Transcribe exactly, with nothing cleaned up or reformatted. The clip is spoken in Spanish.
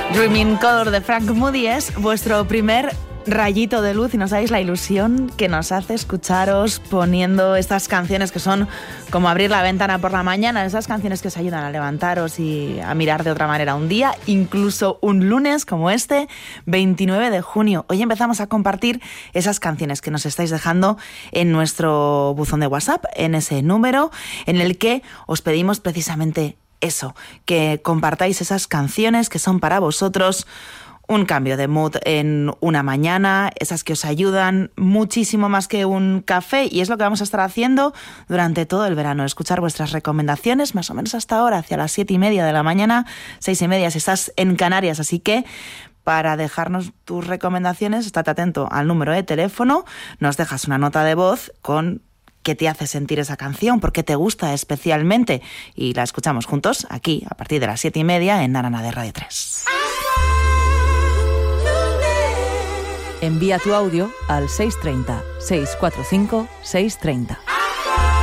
Dreaming Color de Frank Moody es vuestro primer rayito de luz y no sabéis la ilusión que nos hace escucharos poniendo estas canciones que son como abrir la ventana por la mañana, esas canciones que os ayudan a levantaros y a mirar de otra manera un día, incluso un lunes como este, veintinueve de junio. Hoy empezamos a compartir esas canciones que nos estáis dejando en nuestro buzón de WhatsApp, en ese número en el que os pedimos precisamente eso, que compartáis esas canciones que son para vosotros un cambio de mood en una mañana, esas que os ayudan muchísimo más que un café, y es lo que vamos a estar haciendo durante todo el verano, escuchar vuestras recomendaciones más o menos hasta ahora, hacia las siete y media de la mañana, seis y media si estás en Canarias, así que para dejarnos tus recomendaciones, estate atento al número de teléfono, nos dejas una nota de voz con qué te hace sentir esa canción, por qué te gusta especialmente, y la escuchamos juntos aquí a partir de las siete y media en Narana de Radio tres. Envía tu audio al seis treinta, seiscientos cuarenta y cinco, seiscientos treinta.